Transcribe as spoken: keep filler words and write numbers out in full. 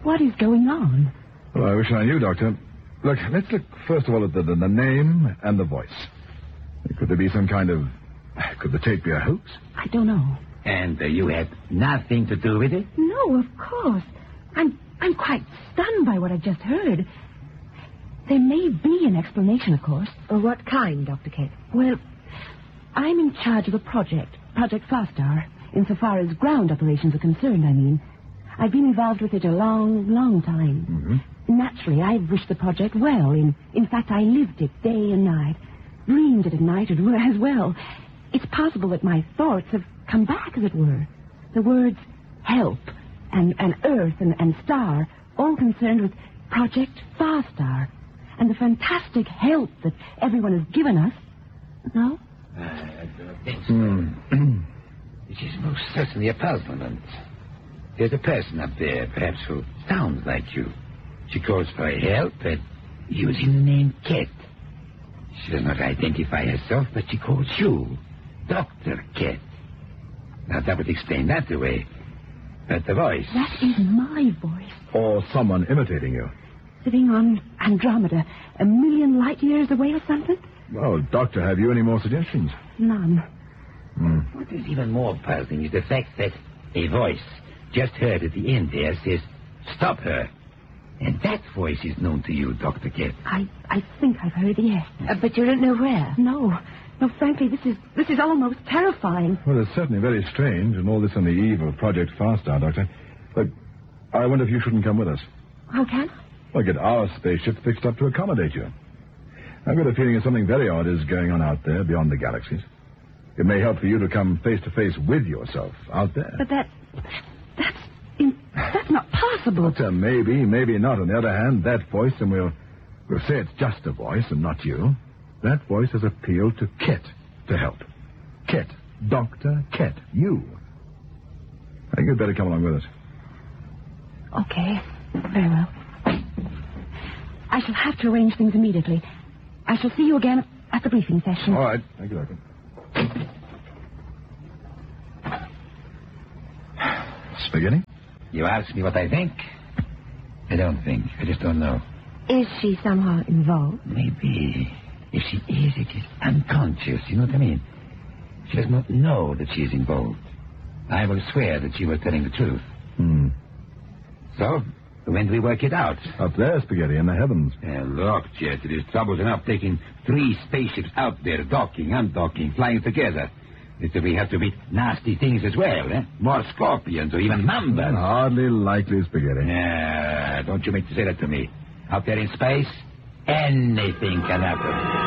What is going on? Well, I wish I knew, Doctor. Look, let's look first of all at the, the, the name and the voice. Could there be some kind of... Could the tape be a hoax? I don't know. And uh, you had nothing to do with it? No, of course. I'm I'm quite stunned by what I just heard. There may be an explanation, of course. Of what kind, Doctor Kent? Well, I'm in charge of a project, Project Farstar, insofar as ground operations are concerned, I mean. I've been involved with it a long, long time. Mm-hmm. Naturally, I've wished the project well. In, in fact, I lived it day and night, dreamed it at night as well. It's possible that my thoughts have come back, as it were. The words help and, and earth and, and star, all concerned with Project Farstar and the fantastic help that everyone has given us. No? Uh, I don't think so. Mm. It is most certainly a puzzlement. There's a person up there, perhaps, who sounds like you. She calls for help, but using the name Kett. She does not identify herself, but she calls you Doctor Kett. Now, that would explain that away. But the voice... That is my voice. Or someone imitating you. Sitting on Andromeda, a million light years away or something? Well, Doctor, have you any more suggestions? None. Mm. What is even more puzzling is the fact that a voice just heard at the end there says, stop her. And that voice is known to you, Doctor Kett. I, I think I've heard it, yes. Uh, but you don't know where? No. No, frankly, this is this is almost terrifying. Well, it's certainly very strange, and all this on the eve of Project Farstar, Doctor. But I wonder if you shouldn't come with us. How can I? Well, get our spaceship fixed up to accommodate you. I've got a feeling that something very odd is going on out there beyond the galaxies. It may help for you to come face to face with yourself out there. But that... That's... In, that's not possible. Doctor, maybe, maybe not. On the other hand, that voice, and we'll, we'll say it's just a voice and not you, that voice has appealed to Kett to help. Kett. Doctor Kett. You. I think you'd better come along with us. Okay. Very well. I shall have to arrange things immediately. I shall see you again at the briefing session. All right. Thank you, Doctor. Spaghetti? You ask me what I think? I don't think. I just don't know. Is she somehow involved? Maybe. If she is, it is unconscious. You know what I mean? She does not know that she is involved. I will swear that she was telling the truth. Hmm. So, when do we work it out? Up there, Spaghetti, in the heavens. Uh, look, Jet, it is trouble enough taking three spaceships out there, docking, undocking, flying together. It's we have to beat nasty things as well, eh? More scorpions or even mambas. Hardly likely, Spaghetti. Yeah, don't you make to say that to me. Out there in space, anything can happen.